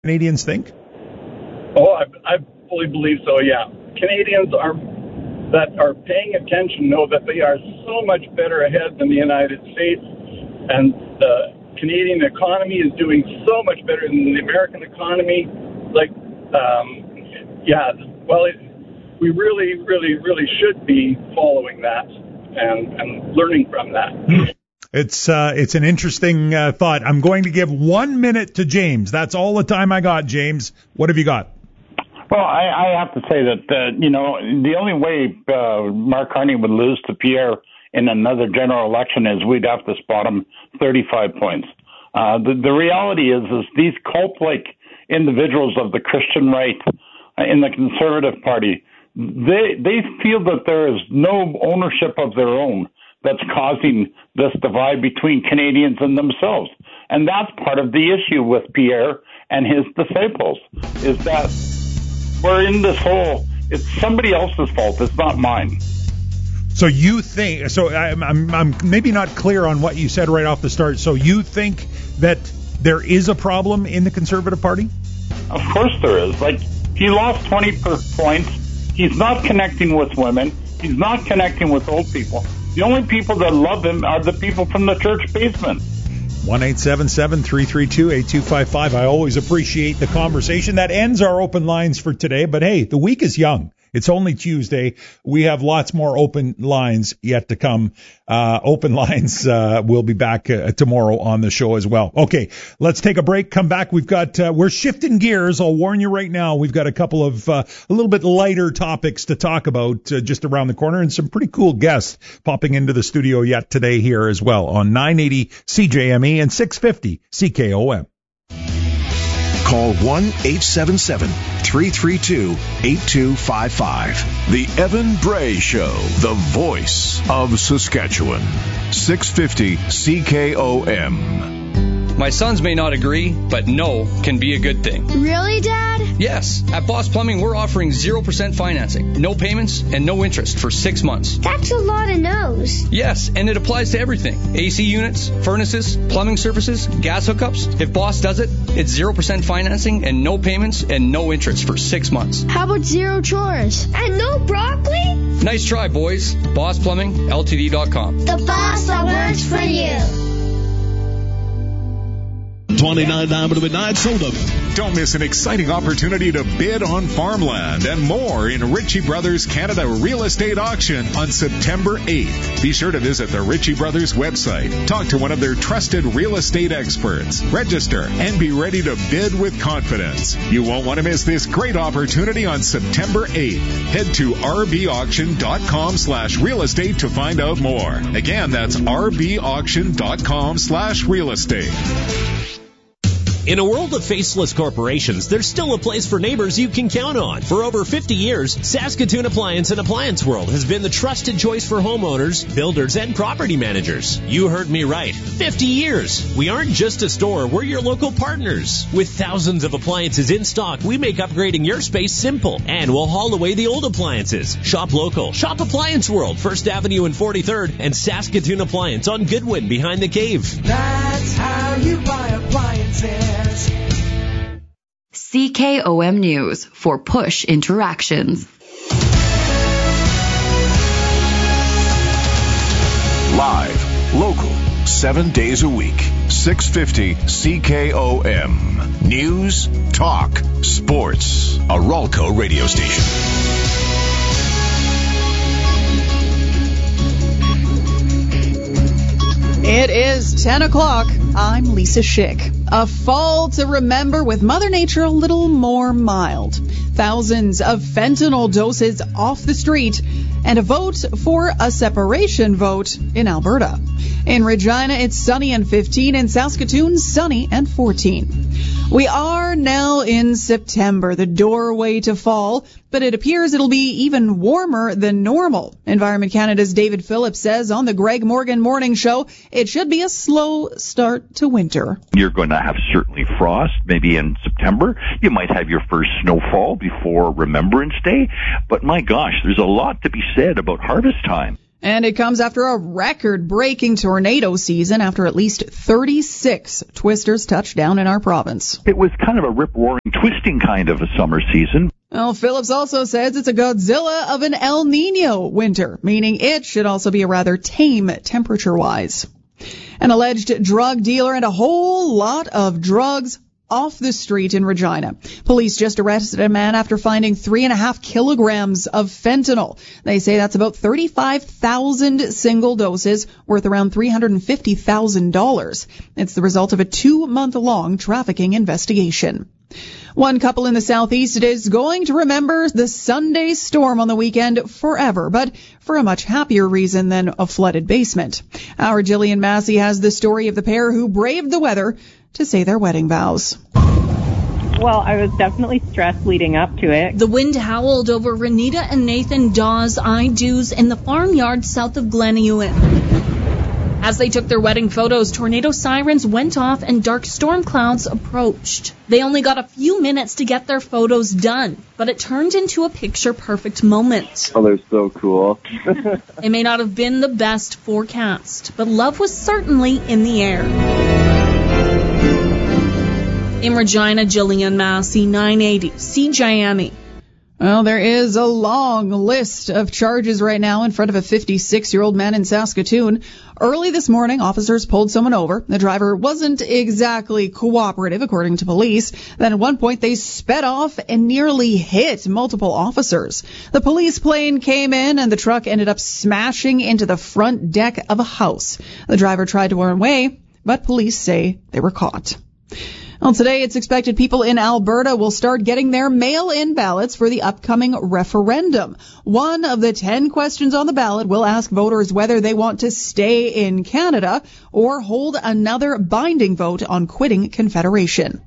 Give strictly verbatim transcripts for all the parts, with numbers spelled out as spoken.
Canadians think? Oh, I, I fully believe so, yeah. Canadians are that are paying attention know that they are so much better ahead than the United States, and the Canadian economy is doing so much better than the American economy. Like, um, yeah, well, it, we really, really, really should be following that and, and learning from that. It's uh, it's an interesting uh, thought. I'm going to give one minute to James. That's all the time I got, James. What have you got? Well, I, I have to say that, uh, you know, the only way uh, Mark Carney would lose to Pierre in another general election is we'd have to spot him thirty-five points. Uh, the, the reality is, is these cult-like individuals of the Christian right in the Conservative Party, they they feel that there is no ownership of their own that's causing this divide between Canadians and themselves. And that's part of the issue with Pierre and his disciples, is that we're in this whole, it's somebody else's fault, it's not mine. So you think, so I'm, I'm, I'm maybe not clear on what you said right off the start. So you think that there is a problem in the Conservative Party? Of course there is. Like, he lost twenty points. He's not connecting with women. He's not connecting with old people. The only people that love him are the people from the church basement. one eight seven seven, three three two, eight two five five. I always appreciate the conversation. That ends our open lines for today. But hey, the week is young. It's only Tuesday. We have lots more open lines yet to come. Uh, open lines, uh, we'll be back uh, tomorrow on the show as well. Okay, let's take a break. Come back. We've got, uh, we're shifting gears. I'll warn you right now. We've got a couple of, uh, a little bit lighter topics to talk about uh, just around the corner, and some pretty cool guests popping into the studio yet today here as well on nine eighty C J M E and six fifty C K O M. Call one eight seven seven, three three two, eight two five five. The Evan Bray Show, the voice of Saskatchewan. six fifty C K O M. My sons may not agree, but no can be a good thing. Really, Dad? Yes. At Boss Plumbing, we're offering zero percent financing, no payments, and no interest for six months. That's a lot of no's. Yes, and it applies to everything. A C units, furnaces, plumbing services, gas hookups. If Boss does it, it's zero percent financing and no payments and no interest for six months. How about zero chores? And no broccoli? Nice try, boys. Boss Plumbing L T D dot com. The boss that works for you. twenty-nine dollars to midnight soda. Don't miss an exciting opportunity to bid on farmland and more in Ritchie Brothers Canada Real Estate Auction on September eighth. Be sure to visit the Ritchie Brothers website. Talk to one of their trusted real estate experts. Register and be ready to bid with confidence. You won't want to miss this great opportunity on September eighth. Head to rbauction.com slash real estate to find out more. Again, that's rbauction.com slash real estate. In a world of faceless corporations, there's still a place for neighbors you can count on. For over fifty years, Saskatoon Appliance and Appliance World has been the trusted choice for homeowners, builders, and property managers. You heard me right. fifty years. We aren't just a store, we're your local partners. With thousands of appliances in stock, we make upgrading your space simple. And we'll haul away the old appliances. Shop local. Shop Appliance World, First Avenue and forty-third, and Saskatoon Appliance on Goodwin behind the cave. That's how you buy appliances. C K O M News for Push Interactions. Live, local, seven days a week. six fifty C K O M. News, talk, sports. A Ralco radio station. It is ten o'clock. I'm Lisa Schick. A fall to remember with Mother Nature a little more mild. Thousands of fentanyl doses off the street and a vote for a separation vote in Alberta. In Regina, it's sunny and fifteen. In Saskatoon, sunny and fourteen. We are now in September, the doorway to fall, but it appears it'll be even warmer than normal. Environment Canada's David Phillips says on the Greg Morgan Morning Show, it should be a slow start to winter. You're going to have certainly frost, maybe in September. You might have your first snowfall before Remembrance Day. But my gosh, there's a lot to be said about harvest time. And it comes after a record-breaking tornado season after at least thirty-six twisters touched down in our province. It was kind of a rip-roaring, twisting kind of a summer season. Well, Phillips also says it's a Godzilla of an El Nino winter, meaning it should also be a rather tame temperature-wise. An alleged drug dealer and a whole lot of drugs off the street in Regina. Police just arrested a man after finding three and a half kilograms of fentanyl. They say that's about thirty-five thousand single doses worth around three hundred fifty thousand dollars. It's the result of a two-month-long trafficking investigation. One couple in the southeast is going to remember the Sunday storm on the weekend forever, but for a much happier reason than a flooded basement. Our Jillian Massey has the story of the pair who braved the weather to say their wedding vows. Well, I was definitely stressed leading up to it. The wind howled over Renita and Nathan Dawes' I-do's in the farmyard south of Glenhuon. As they took their wedding photos, tornado sirens went off and dark storm clouds approached. They only got a few minutes to get their photos done, but it turned into a picture-perfect moment. Oh, they're so cool. It may not have been the best forecast, but love was certainly in the air. In Regina, Jillian Massey, nine eighty, C J M E. Well, there is a long list of charges right now in front of a fifty-six-year-old man in Saskatoon. Early this morning, officers pulled someone over. The driver wasn't exactly cooperative, according to police. Then at one point, they sped off and nearly hit multiple officers. The police plane came in, and the truck ended up smashing into the front deck of a house. The driver tried to run away, but police say they were caught. Well, today it's expected people in Alberta will start getting their mail-in ballots for the upcoming referendum. One of the ten questions on the ballot will ask voters whether they want to stay in Canada or hold another binding vote on quitting Confederation.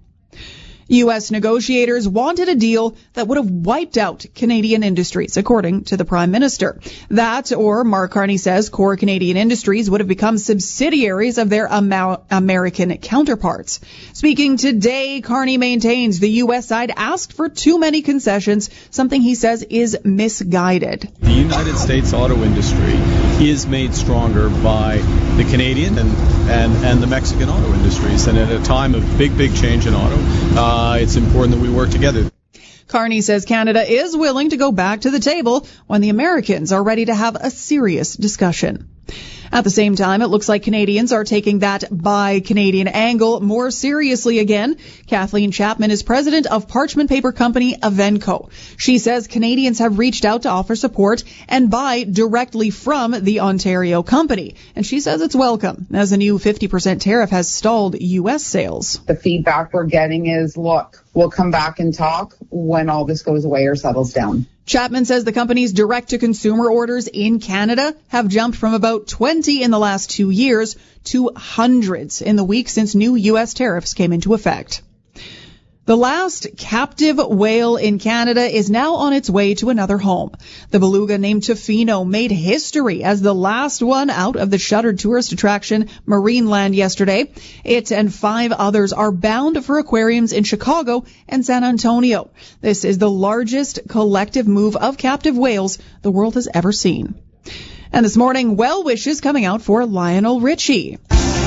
U S negotiators wanted a deal that would have wiped out Canadian industries, according to the Prime Minister. That, or Mark Carney says, core Canadian industries would have become subsidiaries of their Amer- American counterparts. Speaking today, Carney maintains the U S side asked for too many concessions, something he says is misguided. The United States auto industry is made stronger by the Canadian and, and, and the Mexican auto industries. And at a time of big, big change in auto, uh, it's important that we work together. Carney says Canada is willing to go back to the table when the Americans are ready to have a serious discussion. At the same time, it looks like Canadians are taking that Buy Canadian angle more seriously again. Kathleen Chapman is president of parchment paper company Avenco. She says Canadians have reached out to offer support and buy directly from the Ontario company. And she says it's welcome, as a new fifty percent tariff has stalled U S sales. The feedback we're getting is, look, we'll come back and talk when all this goes away or settles down. Chapman says the company's direct-to-consumer orders in Canada have jumped from about twenty in the last two years to hundreds in the week since new U S tariffs came into effect. The last captive whale in Canada is now on its way to another home. The beluga named Tofino made history as the last one out of the shuttered tourist attraction Marineland yesterday. It and five others are bound for aquariums in Chicago and San Antonio. This is the largest collective move of captive whales the world has ever seen. And this morning, well wishes coming out for Lionel Richie.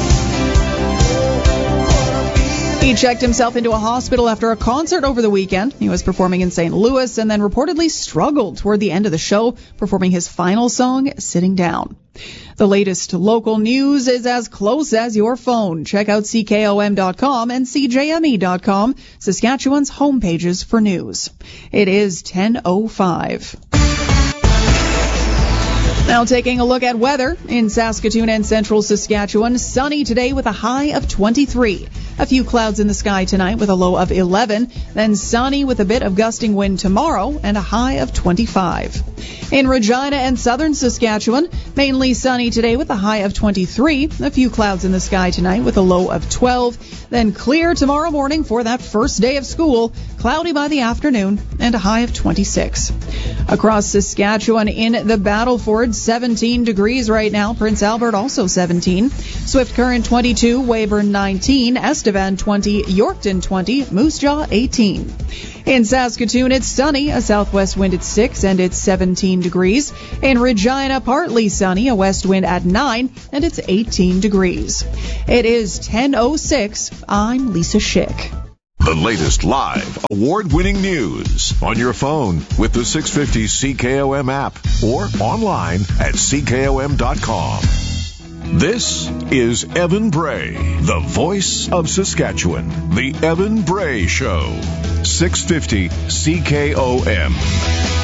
He checked himself into a hospital after a concert over the weekend. He was performing in Saint Louis and then reportedly struggled toward the end of the show, performing his final song, Sitting Down. The latest local news is as close as your phone. Check out C K O M dot com and C J M E dot com, Saskatchewan's homepages for news. It is ten oh five. Now taking a look at weather in Saskatoon and central Saskatchewan. Sunny today with a high of twenty-three. A few clouds in the sky tonight with a low of eleven. Then sunny with a bit of gusting wind tomorrow and a high of twenty-five. In Regina and southern Saskatchewan, mainly sunny today with a high of twenty-three. A few clouds in the sky tonight with a low of twelve. Then clear tomorrow morning for that first day of school. Cloudy by the afternoon and a high of twenty-six. Across Saskatchewan in the Battleford, seventeen degrees right now. Prince Albert also seventeen. Swift Current twenty-two. Weyburn nineteen. Estes Estevan twenty, Yorkton twenty, Moose Jaw eighteen. In Saskatoon, it's sunny, a southwest wind at six, and it's seventeen degrees. In Regina, partly sunny, a west wind at nine, and it's eighteen degrees. It is ten oh six. I'm Lisa Schick. The latest live, award-winning news on your phone with the six fifty C K O M app or online at C K O M dot com. This is Evan Bray, the voice of Saskatchewan. The Evan Bray Show. six fifty C K O M.